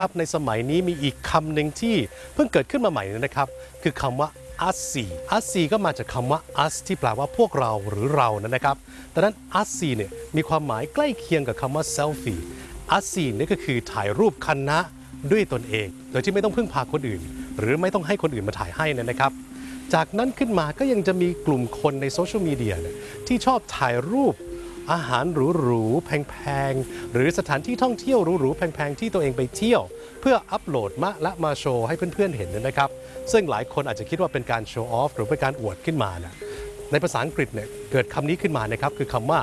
ในสมัยนี้มีอีกคำหนึ่งที่เพิ่งเกิดขึ้นมาใหม่นะครับคือคำว่า us ก็มาจากคำว่า us ที่แปลว่าพวกเราหรือเรานะครับดังนั้น us เนี่ยมีความหมายใกล้เคียงกับคำว่า selfie us นี่ก็คือถ่ายรูปคณะด้วยตนเองโดยที่ไม่ต้องพึ่งพาคนอื่นหรือไม่ต้องให้คนอื่นมาถ่ายให้นะครับจากนั้นขึ้นมาก็ยังจะมีกลุ่มคนในโซเชียลมีเดียที่ชอบถ่ายรูปอาหารหรูๆแพงๆหรือสถานที่ท่องเที่ยวหรูๆแพงๆที่ตัวเองไปเที่ยวเพื่ออัปโหลดมาโชว์ให้เพื่อนๆเห็นนะครับซึ่งหลายคนอาจจะคิดว่าเป็นการโชว์ออฟหรือเป็นการอวดขึ้นมาในภาษาอังกฤษเนี่ยเกิดคำนี้ขึ้นมานะครับคือคำว่า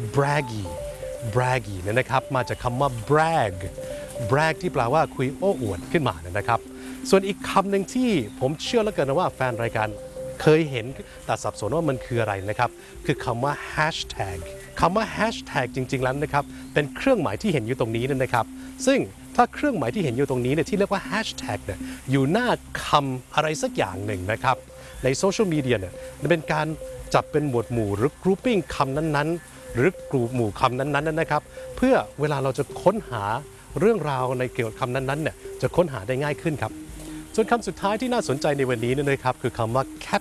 braggy นะครับมาจากคำว่า brag ที่แปลว่าคุยโอ้อวดขึ้นมานะครับส่วนอีกคำหนึ่งที่ผมเชื่อเหลือเกินนะว่าแฟนรายการเคยเห็นแต่สับสนว่ามันคืออะไรนะครับคือคำว่า hashtag คำว่า hashtag จริงๆแล้วนะครับเป็นเครื่องหมายที่เห็นอยู่ตรงนี้นะครับซึ่งถ้าเครื่องหมายที่เห็นอยู่ตรงนี้เนี่ยที่เรียกว่า hashtag เนี่ยอยู่หน้าคำอะไรสักอย่างหนึ่งนะครับในโซเชียลมีเดียเนี่ยเป็นการจับเป็นหมวดหมู่หรือ grouping คำนั้นๆหรือกลุ่มหมู่คำนั้นๆนะครับเพื่อเวลาเราจะค้นหาเรื่องราวในเกี่ยวกับคำนั้นๆเนี่ยจะค้นหาได้ง่ายขึ้นครับส่วนคำสุดท้ายที่น่าสนใจในวันนี้นะครับคือคำว่า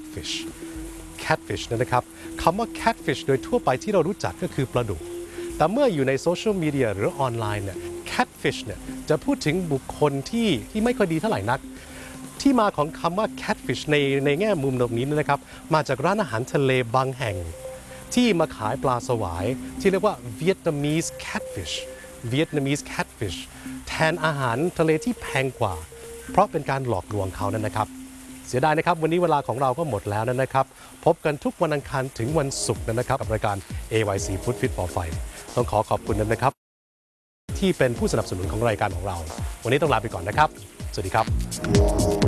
catfish นะครับคำว่า catfish โดยทั่วไปที่เรารู้จักก็คือปลาดุกแต่เมื่ออยู่ในโซเชียลมีเดียหรือออนไลน์เนี่ย catfish เนี่ยจะพูดถึงบุคคลที่ไม่ค่อยดีเท่าไหร่นักที่มาของคำว่า catfish ในแง่มุมตรงนี้นะครับมาจากร้านอาหารทะเลบางแห่งที่มาขายปลาสวายที่เรียกว่า Vietnamese catfish แทนอาหารทะเลที่แพงกว่าเพราะเป็นการหลอกลวงเขานะครับเสียดายนะครับวันนี้เวลาของเราก็หมดแล้วนะครับพบกันทุกวันอังคารถึงวันศุกร์นะครับกับรายการ AYC Food Fit for Fight ต้องขอบคุณนะครับที่เป็นผู้สนับสนุนของรายการของเราวันนี้ต้องลาไปก่อนนะครับสวัสดีครับ